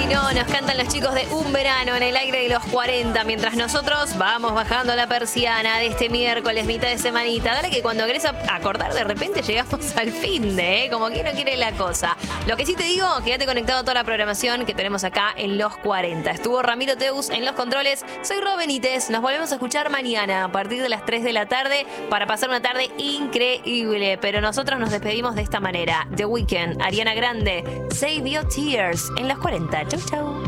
No, nos cantan los chicos de Un Verano en el aire de los 40, mientras nosotros vamos bajando la persiana de este miércoles, mitad de semanita. Dale que cuando querés acordar, de repente llegamos al fin de, como que no quiere la cosa. Lo que sí te digo, quédate conectado a toda la programación que tenemos acá en los 40. Estuvo Ramiro Teus en los controles. Soy Ro Benítez. Nos volvemos a escuchar mañana a partir de las 3 de la tarde para pasar una tarde increíble. Pero nosotros nos despedimos de esta manera. The Weeknd, Ariana Grande, Save Your Tears en los 40. Chau, chau.